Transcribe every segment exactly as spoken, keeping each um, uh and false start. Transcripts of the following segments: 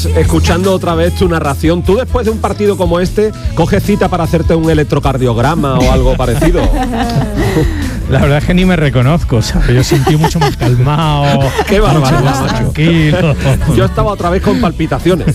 Escuchando otra vez tu narración, ¿tú después de un partido como este coges cita para hacerte un electrocardiograma o algo parecido? La verdad es que ni me reconozco, o sea, yo sentí mucho más calmado. Qué barbaridad, mucho más macho. Tranquilo. Yo estaba otra vez con palpitaciones.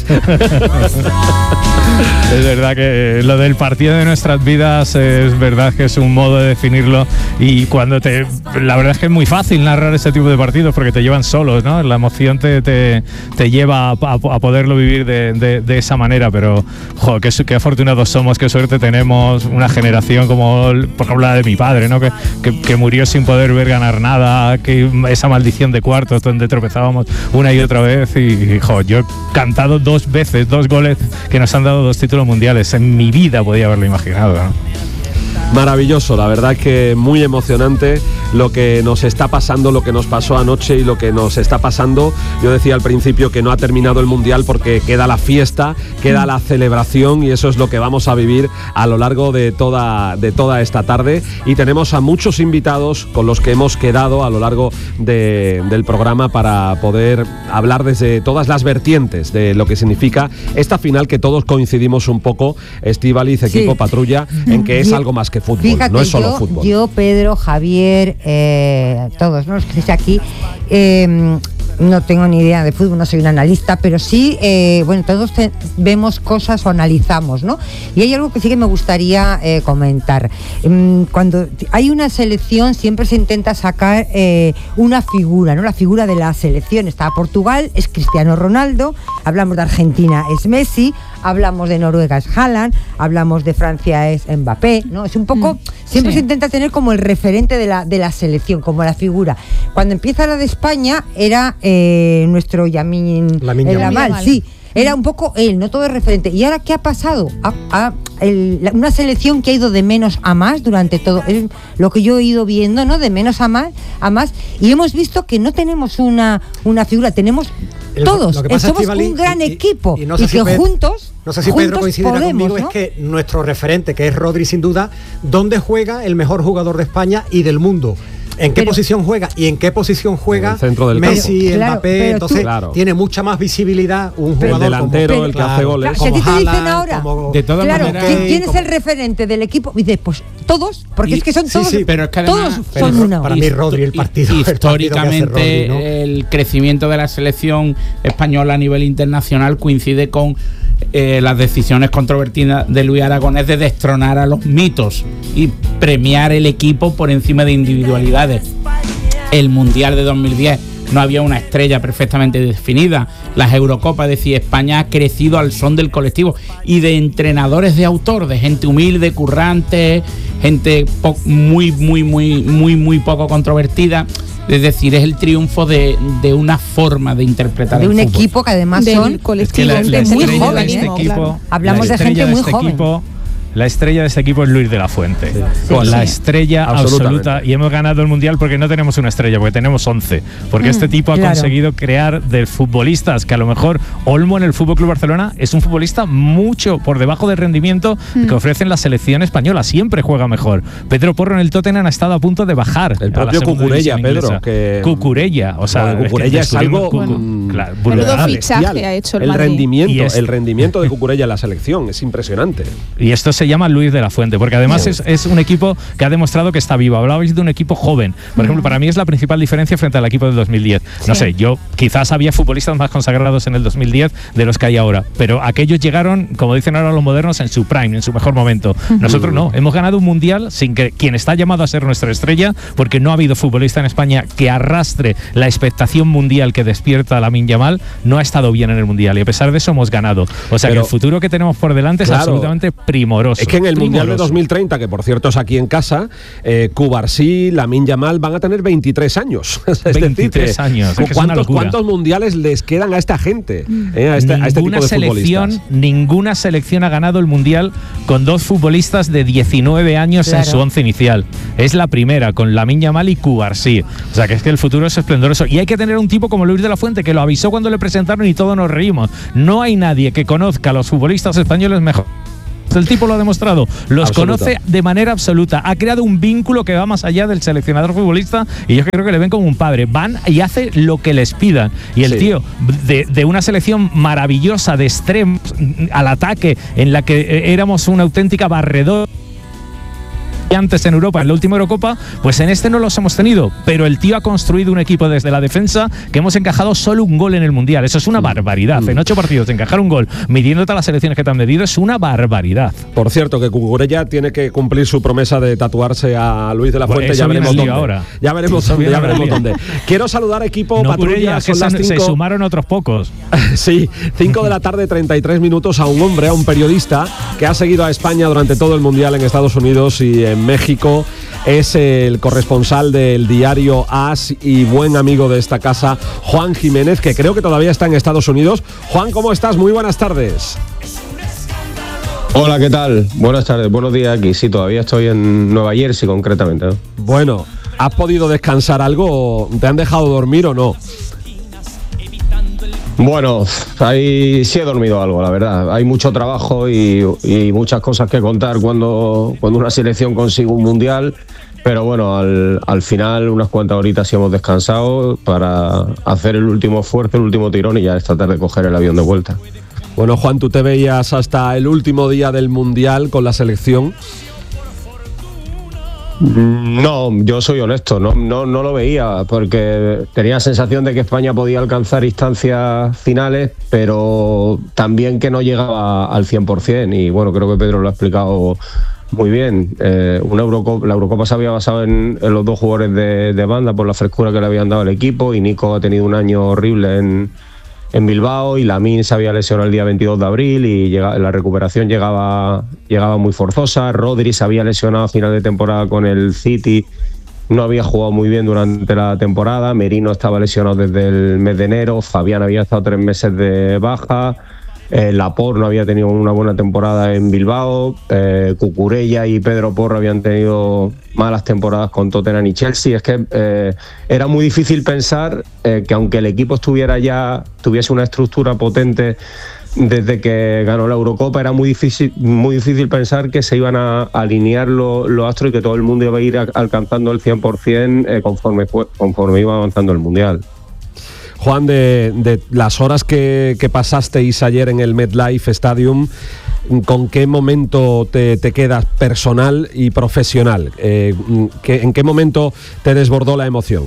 Es verdad que lo del partido de nuestras vidas es verdad que es un modo de definirlo, y cuando te, la verdad es que es muy fácil narrar ese tipo de partidos porque te llevan solos, ¿no? La emoción te, te, te lleva a, a, a poderlo vivir de, de, de esa manera, pero jo, qué, qué afortunados somos, qué suerte tenemos, una generación como, por ejemplo, la de mi padre, ¿no? Que, que, que murió sin poder ver ganar nada, que esa maldición de cuartos donde tropezábamos una y otra vez, y, y jo, yo he cantado dos veces, dos goles que nos han dado dos títulos mundiales. En mi vida podía haberlo imaginado, ¿no? Maravilloso, la verdad es que muy emocionante lo que nos está pasando, lo que nos pasó anoche y lo que nos está pasando. Yo decía al principio que no ha terminado el Mundial porque queda la fiesta, queda la celebración, y eso es lo que vamos a vivir a lo largo de toda, de toda esta tarde, y tenemos a muchos invitados con los que hemos quedado a lo largo de, del programa para poder hablar desde todas las vertientes de lo que significa esta final, que todos coincidimos un poco, Estíbaliz, equipo sí. Patrulla, en que es yo, algo más que fútbol, fíjate, no es solo yo, fútbol. Yo, Pedro, Javier, eh, todos, ¿no? Los que estáis aquí, eh, no tengo ni idea de fútbol, no soy un analista, pero sí, eh, bueno, todos te, vemos cosas o analizamos, ¿no? Y hay algo que sí que me gustaría eh, comentar. Mm, cuando hay una selección siempre se intenta sacar eh, una figura, ¿no? La figura de la selección. Está Portugal, es Cristiano Ronaldo, hablamos de Argentina, es Messi, hablamos de Noruega, es Haaland, hablamos de Francia, es Mbappé, ¿no? Es un poco, siempre sí. se intenta tener como el referente de la, de la selección, como la figura. Cuando empieza la de España era eh, nuestro Yamin Yamal, sí, era un poco él, no todo es referente. ¿Y ahora qué ha pasado? A, a el, la, una selección que ha ido de menos a más durante todo, es lo que yo he ido viendo, ¿no? De menos a más, a más, y hemos visto que no tenemos una, una figura, tenemos el, todos, somos Estivali, un gran y, equipo, y, no sé y si que Pedro, No juntos sé si juntos Pedro coincidirá podemos, conmigo, ¿no? Es que nuestro referente, que es Rodri sin duda, ¿dónde juega el mejor jugador de España y del mundo? ¿En qué pero, posición juega? ¿Y en qué posición juega el centro del Messi, campo. Mbappé? Claro, entonces tú, claro. tiene mucha más visibilidad un jugador el delantero, como, el que claro, hace goles. Claro, si a ti te dicen ahora, como, de todas claro, maneras, ¿quién, quién es como, el referente del equipo? Y dices, pues todos, porque y, es que son sí, todos, sí, pero es que además, todos pero son uno. Para mí Rodri el partido. Históricamente el, partido que hace Rodri, ¿no? el crecimiento de la selección española a nivel internacional coincide con eh, las decisiones controvertidas de Luis Aragonés de destronar a los mitos y premiar el equipo por encima de individualidades. El Mundial de dos mil diez no había una estrella perfectamente definida. Las Eurocopas, es decir, España ha crecido al son del colectivo y de entrenadores de autor, de gente humilde, currante, gente po- muy, muy, muy, muy, muy poco controvertida. Es decir, es el triunfo de, de una forma de interpretar de el un fútbol. equipo que además del son colectivo, es que la, la muy estrella jóvenes, de este ¿eh? equipo, Claro. Hablamos la de gente estrella muy de este joven. equipo, la estrella de este equipo es Luis de la Fuente. Sí. Sí, La sí. estrella absoluta. Y hemos ganado el Mundial porque no tenemos una estrella, porque tenemos once. Porque mm, este tipo ha claro. conseguido crear de futbolistas que a lo mejor Olmo en el F C Barcelona es un futbolista mucho por debajo del rendimiento mm. que ofrecen la selección española. Siempre juega mejor. Pedro Porro en el Tottenham ha estado a punto de bajar. El propio Cucurella, Pedro. Que Cucurella. O sea, Cucurella es, es algo bueno, claro, brutal. Fichaje ha hecho el, el Madrid. rendimiento, es, el rendimiento de Cucurella en la selección es impresionante. Y esto se llama Luis de la Fuente, porque además sí. es, es un equipo que ha demostrado que está vivo. Hablabais de un equipo joven. Por ejemplo, para mí es la principal diferencia frente al equipo del dos mil diez. No sí. sé, yo quizás había futbolistas más consagrados en el dos mil diez de los que hay ahora, pero aquellos llegaron, como dicen ahora los modernos, en su prime, en su mejor momento. Nosotros no, hemos ganado un mundial sin que quien está llamado a ser nuestra estrella, porque no ha habido futbolista en España que arrastre la expectación mundial que despierta Lamine Yamal, no ha estado bien en el mundial y a pesar de eso hemos ganado. O sea pero, que el futuro que tenemos por delante claro, es absolutamente primoroso. Es que en el primoroso. Mundial de dos mil treinta, que por cierto es aquí en casa, eh, Cubarsí, Lamine Yamal van a tener veintitrés años. Es veintitrés decir, años. Es que ¿cuántos, es ¿Cuántos mundiales les quedan a esta gente? Eh, a, este, a este tipo de selección, futbolistas. Ninguna selección ha ganado el mundial con dos futbolistas de diecinueve años claro. en su once inicial. Es la primera, con Lamine Yamal y Cubarsí. O sea que es que el futuro es esplendoroso. Y hay que tener un tipo como Luis de la Fuente, que lo avisó cuando le presentaron y todos nos reímos. No hay nadie que conozca a los futbolistas españoles mejor El tipo lo ha demostrado. Los Absoluta. conoce de manera absoluta. Ha creado un vínculo que va más allá del seleccionador futbolista y yo creo que le ven como un padre. Van y hace lo que les pidan. Y el Sí. tío, de, de una selección maravillosa de extremos al ataque, en la que eh, éramos una auténtica barredora antes en Europa, en la última Eurocopa, pues en este no los hemos tenido, pero el tío ha construido un equipo desde la defensa que hemos encajado solo un gol en el Mundial. Eso es una barbaridad. En ocho partidos encajar un gol, midiéndote a las selecciones que te han medido, es una barbaridad. Por cierto, que Cucurella tiene que cumplir su promesa de tatuarse a Luis de la Pues Fuente. eso Ya viene veremos el dónde. lío ahora. Ya veremos Eso dónde. viene Ya el veremos lío. dónde. Quiero saludar equipo No, Patrulla. Curella, que Son las se, se cinco. sumaron otros pocos. Sí, cinco de la tarde, treinta y tres minutos, a un hombre, a un periodista que ha seguido a España durante todo el Mundial en Estados Unidos y en México. Es el corresponsal del diario AS y buen amigo de esta casa, Juan Jiménez, que creo que todavía está en Estados Unidos. Juan, ¿cómo estás? Muy buenas tardes. Hola, ¿qué tal? Buenas tardes, buenos días aquí. Sí, todavía estoy en Nueva Jersey concretamente, ¿no? Bueno, ¿has podido descansar algo? ¿Te han dejado dormir o no? Bueno, ahí sí he dormido algo, la verdad. Hay mucho trabajo y, y muchas cosas que contar cuando, cuando una selección consigue un mundial. Pero bueno, al, al final unas cuantas horitas sí hemos descansado para hacer el último esfuerzo, el último tirón y ya esta tarde coger el avión de vuelta. Bueno, Juan, tú te veías hasta el último día del Mundial con la selección. No, yo soy honesto, no, no, no lo veía porque tenía la sensación de que España podía alcanzar instancias finales, pero también que no llegaba al cien por ciento y bueno, creo que Pedro lo ha explicado muy bien. Eh, una Eurocopa, la Eurocopa se había basado en, en los dos jugadores de, de banda por la frescura que le habían dado al equipo y Nico ha tenido un año horrible en, en Bilbao y Lamine se había lesionado el día veintidós de abril y llega, la recuperación llegaba, llegaba muy forzosa. Rodri se había lesionado a final de temporada con el City, no había jugado muy bien durante la temporada. Merino estaba lesionado desde el mes de enero, Fabián había estado tres meses de baja, eh, Laporte no había tenido una buena temporada en Bilbao, eh, Cucurella y Pedro Porro habían tenido malas temporadas con Tottenham y Chelsea. Es que eh, era muy difícil pensar eh, que aunque el equipo estuviera ya, tuviese una estructura potente desde que ganó la Eurocopa, era muy difícil, muy difícil pensar que se iban a alinear los, los astros y que todo el mundo iba a ir a, alcanzando el cien por ciento eh, conforme, fue, conforme iba avanzando el Mundial. Juan, de, de las horas que, que pasasteis ayer en el MetLife Stadium, ¿con qué momento te, te quedas personal y profesional? Eh, ¿qué, ¿En qué momento te desbordó la emoción?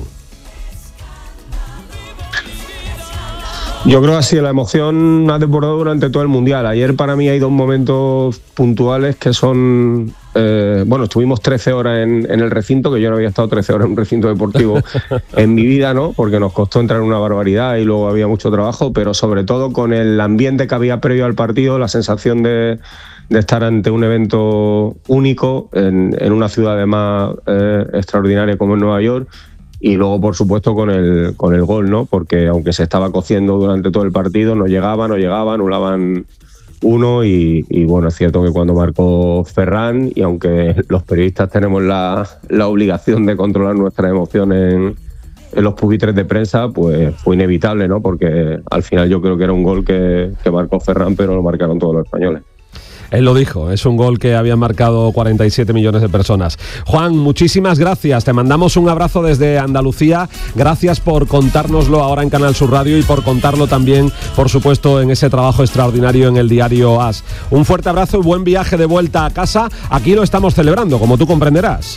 Yo creo que así la emoción ha desbordado durante todo el Mundial. Ayer para mí hay dos momentos puntuales que son... Eh, bueno, estuvimos trece horas en, en el recinto, que yo no había estado trece horas en un recinto deportivo en mi vida, ¿no? Porque nos costó entrar una barbaridad y luego había mucho trabajo, pero sobre todo con el ambiente que había previo al partido, la sensación de, de estar ante un evento único en, en una ciudad además eh, extraordinaria como es Nueva York. Y luego, por supuesto, con el con el gol, ¿no? Porque aunque se estaba cociendo durante todo el partido, no llegaba, no llegaba, anulaban uno y, y bueno, es cierto que cuando marcó Ferran, y aunque los periodistas tenemos la, la obligación de controlar nuestras emociones en, en los pupitres de prensa, pues fue inevitable, ¿no? Porque al final yo creo que era un gol que, que marcó Ferran, pero lo marcaron todos los españoles. Él lo dijo, es un gol que habían marcado cuarenta y siete millones de personas. Juan, muchísimas gracias, te mandamos un abrazo desde Andalucía, gracias por contárnoslo ahora en Canal Sur Radio y por contarlo también, por supuesto, en ese trabajo extraordinario en el diario AS. Un fuerte abrazo y buen viaje de vuelta a casa, aquí lo estamos celebrando, como tú comprenderás.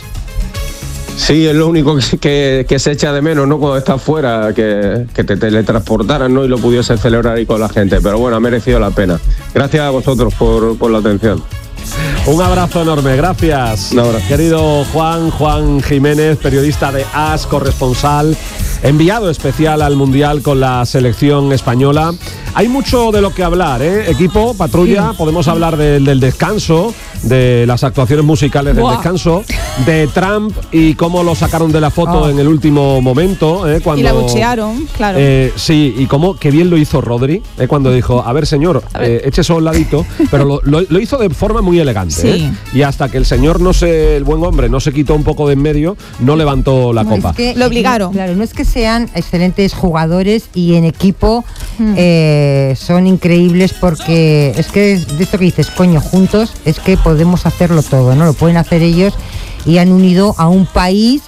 Sí, es lo único que, que, que se echa de menos, ¿no? Cuando estás fuera, que, que te teletransportaran, ¿no? Y lo pudiese celebrar ahí con la gente. Pero bueno, ha merecido la pena. Gracias a vosotros por, por la atención. Un abrazo enorme, gracias. Un abrazo. Querido Juan, Juan Jiménez, periodista de AS, corresponsal, enviado especial al Mundial con la selección española. Hay mucho de lo que hablar, ¿eh? Equipo, patrulla, sí. Podemos hablar de, del descanso, de las actuaciones musicales del Buah. descanso, de Trump y cómo lo sacaron de la foto oh. en el último momento. ¿eh? Cuando, y la buchearon, claro. Eh, sí, y cómo, qué bien lo hizo Rodri, ¿eh? Cuando dijo, a ver señor, a ver. Eh, échese a un ladito, pero lo, lo, lo hizo de forma muy elegante. Sí. ¿eh? Y hasta que el señor, no se, el buen hombre, no se quitó un poco de en medio, no levantó la no, copa. Es que, lo obligaron. Claro, no es que sean excelentes jugadores y en equipo mm. eh, son increíbles, porque es que de esto que dices, coño, juntos es que podemos hacerlo todo, ¿no? Lo pueden hacer ellos y han unido a un país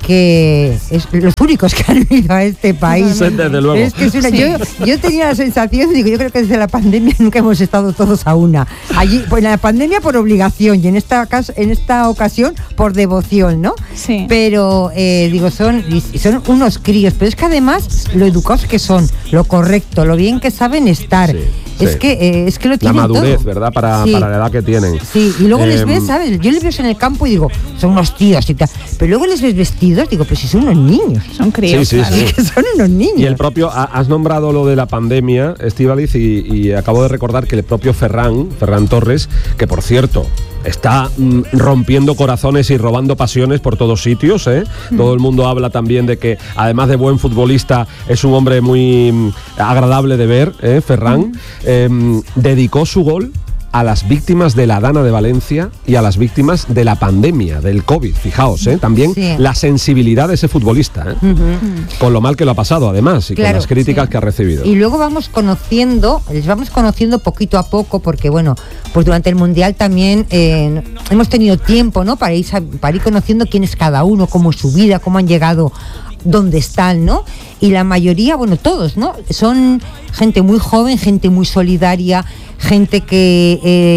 que es los únicos que han unido a este país. Sí, desde luego. Es que es una, yo, yo tenía la sensación, digo, yo creo que desde la pandemia nunca hemos estado todos a una. Allí, pues en la pandemia por obligación y en esta en esta ocasión por devoción, ¿no? Sí. Pero eh, digo, son son unos críos, pero es que además lo educados que son, lo correcto, lo bien que saben estar. Sí. Es, sí. que, eh, es que lo tienen la madurez, todo. ¿verdad? Para, sí. para la edad que tienen. Sí, y luego eh, les ves, ¿sabes? Yo les veo en el campo y digo, son unos tíos y tal. Pero luego les ves vestidos, digo, pero si son unos niños. Son críos. Sí, sí, claro. sí. Que son unos niños. Y el propio, has nombrado lo de la pandemia, Estíbaliz, y, y acabo de recordar que el propio Ferran, Ferran Torres, que por cierto, está mm, rompiendo corazones y robando pasiones por todos sitios, ¿eh? Mm. Todo el mundo habla también de que, además de buen futbolista, es un hombre muy mm, agradable de ver, ¿eh? Ferran. Mm. Eh, dedicó su gol a las víctimas de la Dana de Valencia y a las víctimas de la pandemia, del COVID. Fijaos, ¿eh? También sí. la sensibilidad de ese futbolista, ¿eh? Uh-huh. Con lo mal que lo ha pasado, además, y claro, con las críticas sí. que ha recibido. Y luego vamos conociendo, les vamos conociendo poquito a poco, porque bueno, pues durante el Mundial también eh, hemos tenido tiempo, ¿no? Para ir, para ir conociendo quién es cada uno, cómo es su vida, cómo han llegado donde están, ¿no? Y la mayoría, bueno, todos, ¿no? Son gente muy joven, gente muy solidaria, gente que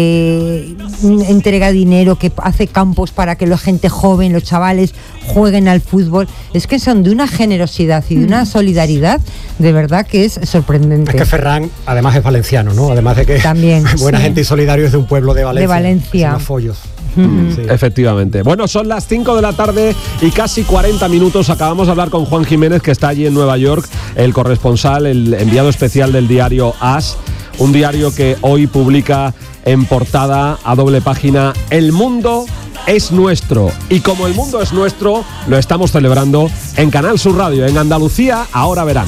eh, entrega dinero, que hace campos para que la gente joven, los chavales, jueguen al fútbol. Es que son de una generosidad y de una solidaridad, de verdad que es sorprendente. Es que Ferran, además, es valenciano, ¿no? Además de que también buena sí. gente y solidario, es de un pueblo de Valencia. De Valencia. Follos. Mm, sí. Efectivamente. Bueno, son las cinco de la tarde y casi cuarenta minutos. Acabamos de hablar con Juan Jiménez, que está allí en Nueva York, el corresponsal, el enviado especial del diario As, un diario que hoy publica en portada a doble página: El mundo es nuestro. Y como el mundo es nuestro, lo estamos celebrando en Canal Sur Radio, en Andalucía, ahora verano.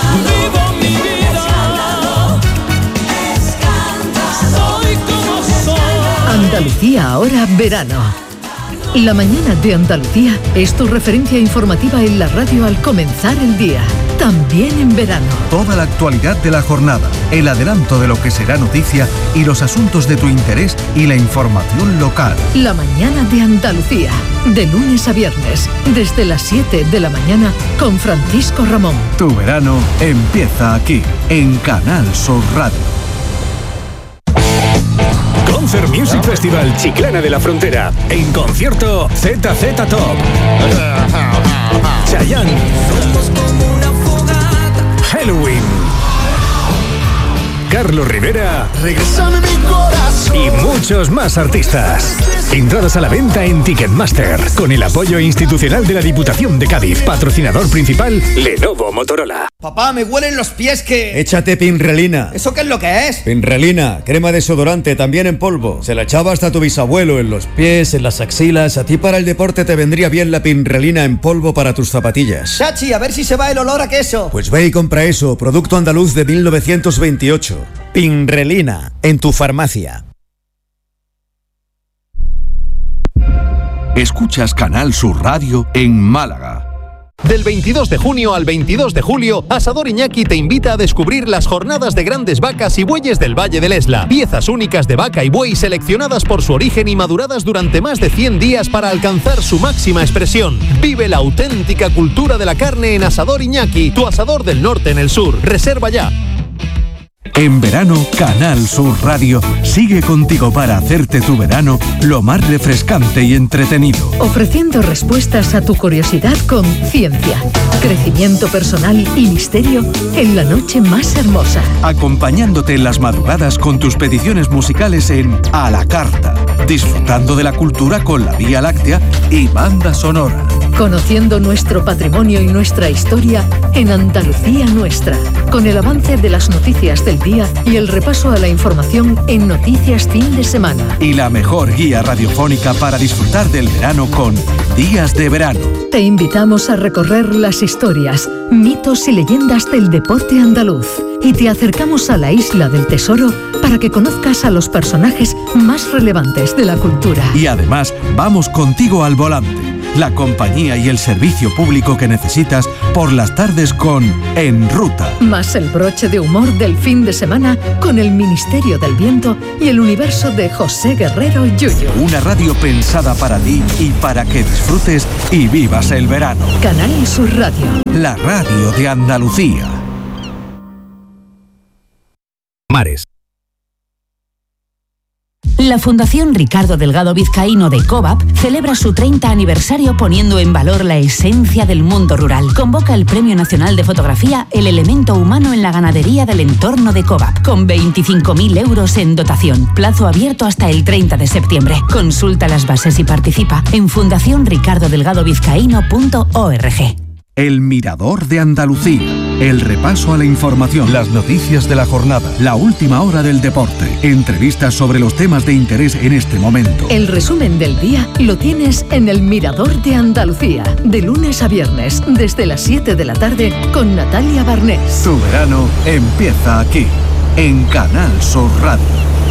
Andalucía ahora verano. La mañana de Andalucía es tu referencia informativa en la radio al comenzar el día, también en verano. Toda la actualidad de la jornada, el adelanto de lo que será noticia y los asuntos de tu interés y la información local. La mañana de Andalucía, de lunes a viernes, desde las siete de la mañana con Francisco Ramón. Tu verano empieza aquí, en Canal Sur Radio. Concert Music Festival Chiclana de la Frontera. En concierto Z Z Top, Chayanne, Halloween, Carlos Rivera y muchos más artistas. Entradas a la venta en Ticketmaster, con el apoyo institucional de la Diputación de Cádiz. Patrocinador principal, Lenovo Motorola. Papá, me huelen los pies que... Échate Pinrelina. ¿Eso qué es lo que es? Pinrelina, crema desodorante, también en polvo. Se la echaba hasta tu bisabuelo, en los pies, en las axilas. A ti para el deporte te vendría bien la Pinrelina en polvo para tus zapatillas. Chachi, a ver si se va el olor a queso. Pues ve y compra eso, producto andaluz de mil novecientos veintiocho. Pinrelina, en tu farmacia. Escuchas Canal Sur Radio en Málaga. Del veintidós de junio al veintidós de julio, Asador Iñaki te invita a descubrir las jornadas de grandes vacas y bueyes del Valle del Esla. Piezas únicas de vaca y buey seleccionadas por su origen y maduradas durante más de cien días para alcanzar su máxima expresión. Vive la auténtica cultura de la carne en Asador Iñaki, tu asador del norte en el sur. Reserva ya. En verano, Canal Sur Radio sigue contigo para hacerte tu verano lo más refrescante y entretenido. Ofreciendo respuestas a tu curiosidad con ciencia, crecimiento personal y misterio en la noche más hermosa. Acompañándote en las madrugadas con tus peticiones musicales en A la Carta. Disfrutando de la cultura con la Vía Láctea y banda sonora. Conociendo nuestro patrimonio y nuestra historia en Andalucía Nuestra, con el avance de las noticias del día y el repaso a la información en Noticias Fin de Semana. Y la mejor guía radiofónica para disfrutar del verano con Días de Verano. Te invitamos a recorrer las historias, mitos y leyendas del deporte andaluz. Y te acercamos a la Isla del Tesoro para que conozcas a los personajes más relevantes de la cultura. Y además, vamos contigo al volante. la compañía y el servicio público que necesitas por las tardes con En Ruta. Más el broche de humor del fin de semana con el Ministerio del Viento y el universo de José Guerrero Yuyu. Una radio pensada para ti y para que disfrutes y vivas el verano. Canal Sur Radio. La radio de Andalucía. Mares. La Fundación Ricardo Delgado Vizcaíno de COVAP celebra su treinta aniversario poniendo en valor la esencia del mundo rural. Convoca el Premio Nacional de Fotografía El Elemento Humano en la Ganadería del Entorno de COVAP, con veinticinco mil euros en dotación. Plazo abierto hasta el treinta de septiembre. Consulta las bases y participa en fundación ricardo delgado vizcaíno punto org. El Mirador de Andalucía. El repaso a la información, las noticias de la jornada, la última hora del deporte, entrevistas sobre los temas de interés en este momento. El resumen del día lo tienes en El Mirador de Andalucía, de lunes a viernes, desde las siete de la tarde, con Natalia Barnés. Tu verano empieza aquí, en Canal Sur Radio.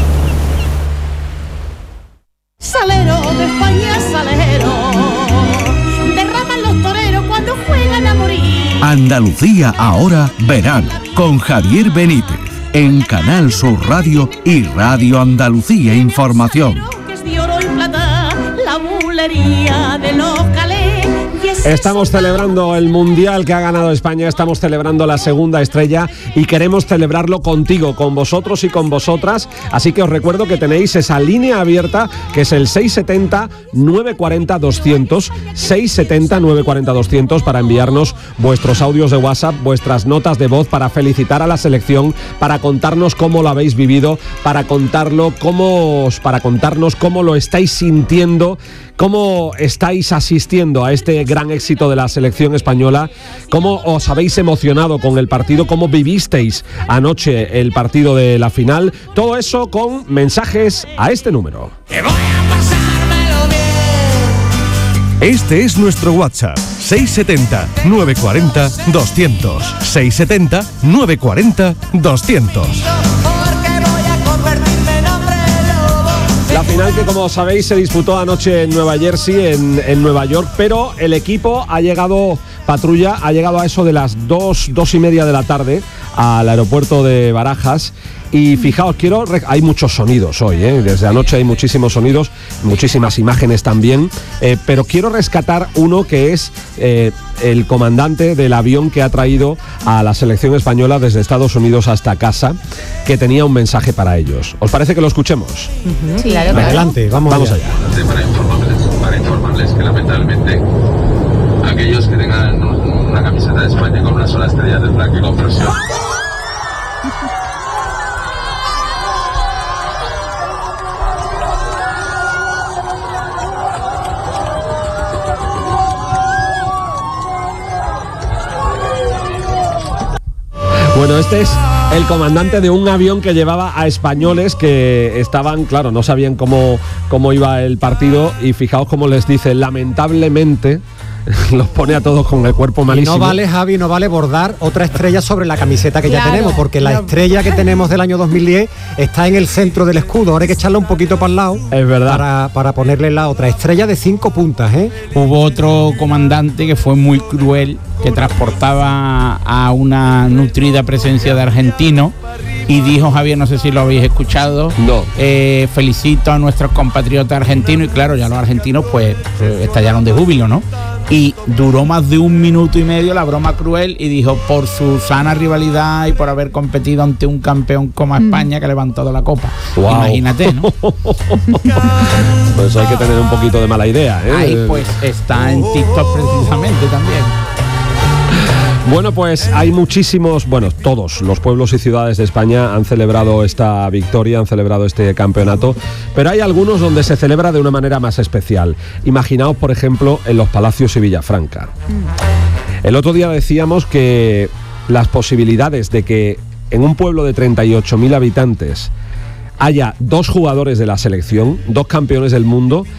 Salero de España, salero, derraman los toreros cuando juegan a morir. Andalucía ahora verano, con Javier Benítez, en Canal Sur Radio y Radio Andalucía Información. Que es de oro y plata, la bulería de los calés. Estamos celebrando el Mundial que ha ganado España, estamos celebrando la segunda estrella y queremos celebrarlo contigo, con vosotros y con vosotras. Así que os recuerdo que tenéis esa línea abierta que es el seis siete cero, nueve cuatro cero, doscientos, seis siete cero, nueve cuatro cero, doscientos para enviarnos vuestros audios de WhatsApp, vuestras notas de voz para felicitar a la selección, para contarnos cómo lo habéis vivido, para contarlo cómo, para contarnos cómo lo estáis sintiendo, cómo estáis asistiendo a este gran éxito de la selección española, cómo os habéis emocionado con el partido, cómo vivisteis anoche el partido de la final. Todo eso con mensajes a este número. Este es nuestro WhatsApp, seis siete cero, nueve cuatro cero, doscientos, seis siete cero, nueve cuatro cero, doscientos. La final que, como sabéis, se disputó anoche en Nueva Jersey, en, en Nueva York, pero el equipo ha llegado, patrulla, ha llegado a eso de las dos, dos y media de la tarde al aeropuerto de Barajas. Y fijaos, quiero, hay muchos sonidos hoy, ¿eh? Desde anoche hay muchísimos sonidos, muchísimas imágenes también, eh, pero quiero rescatar uno que es eh, el comandante del avión que ha traído a la selección española desde Estados Unidos hasta casa, que tenía un mensaje para ellos. ¿Os parece que lo escuchemos? Uh-huh. Sí, claro, claro. Adelante, vamos, vamos allá. allá. Para informarles, para informarles que lamentablemente aquellos que tengan una camiseta de España con una sola estrella tendrán que comprarse. Bueno, este es el comandante de un avión que llevaba a españoles que estaban, claro, no sabían cómo, cómo iba el partido, y fijaos cómo les dice, lamentablemente, los pone a todos con el cuerpo malísimo. Y no vale, Javi, no vale bordar otra estrella sobre la camiseta que Claro, ya tenemos, porque la claro. estrella que tenemos del año dos mil diez está en el centro del escudo. Ahora hay que echarla un poquito para el lado. Es verdad. Para, para ponerle la otra estrella de cinco puntas, ¿eh? Hubo otro comandante que fue muy cruel, que transportaba a una nutrida presencia de argentinos y dijo, Javier, no sé si lo habéis escuchado, no. eh, felicito a nuestros compatriotas argentinos, y claro, ya los argentinos pues eh, estallaron de júbilo, ¿no? Y duró más de un minuto y medio la broma cruel, y dijo, por su sana rivalidad y por haber competido ante un campeón como España que levantó la copa. Wow. Imagínate, ¿no? Pues hay que tener un poquito de mala idea, ¿eh? Ahí pues está en TikTok precisamente también. Bueno, pues hay muchísimos, bueno, todos los pueblos y ciudades de España han celebrado esta victoria, han celebrado este campeonato, pero hay algunos donde se celebra de una manera más especial. Imaginaos, por ejemplo, en los Palacios y Villafranca. El otro día decíamos que las posibilidades de que en un pueblo de treinta y ocho mil habitantes haya dos jugadores de la selección, dos campeones del mundo,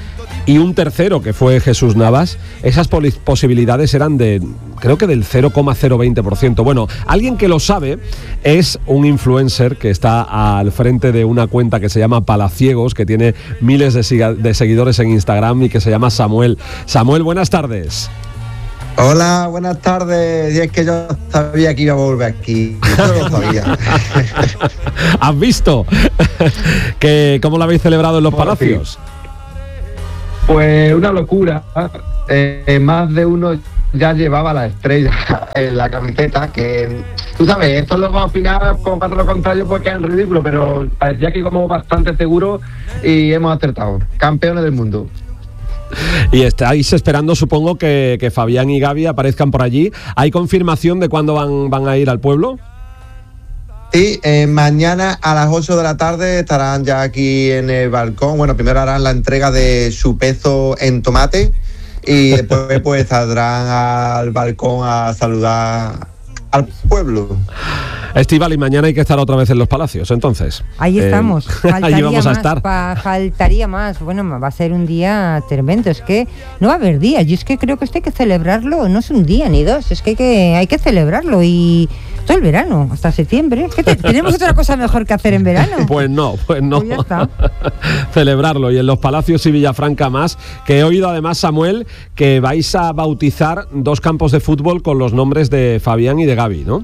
y un tercero que fue Jesús Navas, esas posibilidades eran de, creo que del cero coma cero veinte por ciento. Bueno, alguien que lo sabe es un influencer que está al frente de una cuenta que se llama Palaciegos, que tiene miles de, siga- de seguidores en Instagram y que se llama Samuel. Samuel, buenas tardes. Hola, buenas tardes. Y es que yo sabía que iba a volver aquí. Yo lo sabía. ¿Has visto que cómo lo habéis celebrado en los Por Palacios? Fin. Pues una locura. Eh, más de uno ya llevaba la estrella en la camiseta, que tú sabes, esto lo va a opinar como para lo contrario porque es ridículo, pero parecía que íbamos bastante seguros y hemos acertado. Campeones del mundo. Y estáis esperando, supongo, que, que Fabián y Gaby aparezcan por allí. ¿Hay confirmación de cuándo van, van a ir al pueblo? Sí, eh, mañana a las ocho de la tarde estarán ya aquí en el balcón. Bueno, primero harán la entrega de su peso en tomate y después pues saldrán al balcón a saludar al pueblo. Estíbal, y mañana hay que estar otra vez en los Palacios, entonces. Ahí estamos. Eh, allí vamos a más, estar. Pa, faltaría más. Bueno, va a ser un día tremendo. Es que no va a haber día. Yo es que creo que esto hay que celebrarlo. No es un día ni dos. Es que hay que, hay que celebrarlo. Y todo el verano, hasta septiembre. ¿Qué te, ¿Tenemos otra cosa mejor que hacer en verano? Pues no, pues no. Pues ya está. Celebrarlo. Y en los Palacios y Villafranca más. Que he oído además, Samuel, que vais a bautizar dos campos de fútbol con los nombres de Fabián y de Gaby, ¿no?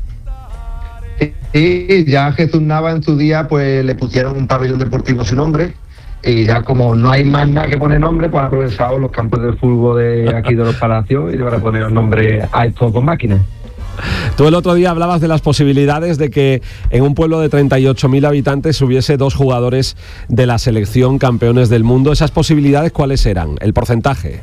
Sí, ya Jesús Nava en su día pues le pusieron un pabellón deportivo a su nombre y ya como no hay más nada que poner nombre, pues han aprovechado los campos de fútbol de aquí de los Palacios y le van a poner el nombre a esto con máquinas. Tú el otro día hablabas de las posibilidades de que en un pueblo de treinta y ocho mil habitantes hubiese dos jugadores de la selección campeones del mundo. ¿Esas posibilidades cuáles eran? ¿El porcentaje?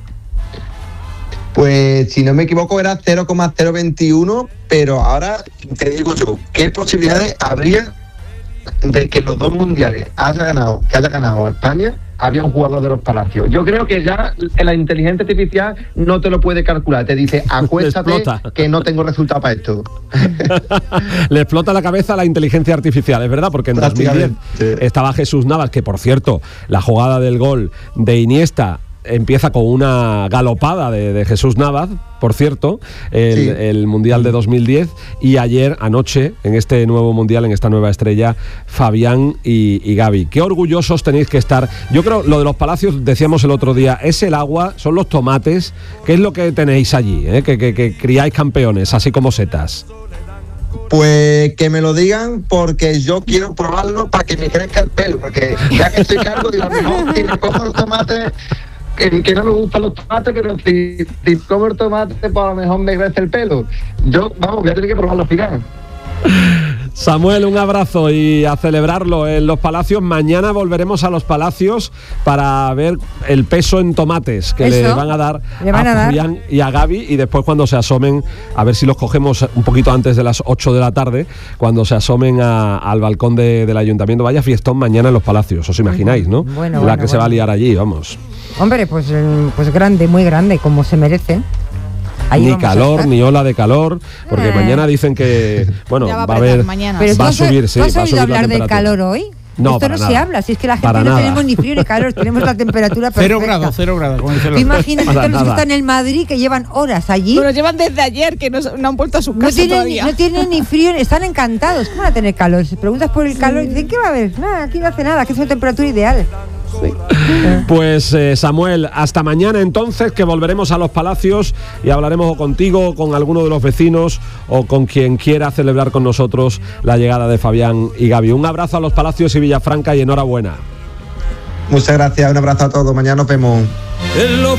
Pues si no me equivoco era cero coma cero veintiuno, pero ahora te digo yo, ¿qué posibilidades habría de que los dos mundiales haya ganado, que haya ganado España, había un jugador de los Palacios? Yo creo que ya la inteligencia artificial no te lo puede calcular, te dice, acuéstate que no tengo resultado para esto. Le explota la cabeza a la inteligencia artificial, es verdad, porque en dos mil diez estaba Jesús Navas, que por cierto, la jugada del gol de Iniesta empieza con una galopada de, de Jesús Navas, por cierto, el, sí. el Mundial de dos mil diez, y ayer, anoche, en este nuevo Mundial, en esta nueva estrella, Fabián y, y Gaby. Qué orgullosos tenéis que estar. Yo creo, lo de los Palacios, decíamos el otro día, es el agua, son los tomates. ¿Qué es lo que tenéis allí? ¿Eh? Que, que, que criáis campeones, así como setas. Pues que me lo digan porque yo quiero probarlo para que me crezca el pelo, porque ya que estoy cargo, digo, a lo mejor si me cojo los tomates... Que, que no me gustan los tomates, pero si, si como el tomate, pues a lo mejor me crece el pelo. Yo, vamos, voy a tener que probarlo al final. Samuel, un abrazo y a celebrarlo en los Palacios. Mañana volveremos a los Palacios para ver el peso en tomates que ¿Eso? le van a dar ¿Le van a, a dar? Fabián y a Gaby, y después cuando se asomen, a ver si los cogemos un poquito antes de las ocho de la tarde, cuando se asomen a, al balcón de, del ayuntamiento. Vaya fiestón mañana en los Palacios, os imagináis, ¿no? Bueno, la bueno, que bueno. se va a liar allí, vamos. Hombre, pues, pues grande, muy grande, como se merecen. Ahí ni calor, ni ola de calor, porque eh. mañana dicen que, bueno, va, va a haber, mañana. va a subir, sí, ¿tú has va a oído subir hablar la del calor hoy? No, Esto no nada. se habla, si es que la gente para no nada. tenemos ni frío ni calor, tenemos la temperatura perfecta. Cero grados, cero grados. Imagínate que los que están en el Madrid, que llevan horas allí. Pero llevan desde ayer, que no, no han vuelto a su casa no tienen, todavía. No tienen ni frío, están encantados. ¿Cómo van a tener calor? Si preguntas por el calor, dicen, ¿qué va a haber? Nada, aquí no hace nada, que es una temperatura ideal. Sí. Pues eh, Samuel, hasta mañana entonces, que volveremos a los Palacios y hablaremos o contigo, o con alguno de los vecinos o con quien quiera celebrar con nosotros la llegada de Fabián y Gaby. Un abrazo a los Palacios y Villafranca y enhorabuena. Muchas gracias, un abrazo a todos, mañana nos vemos.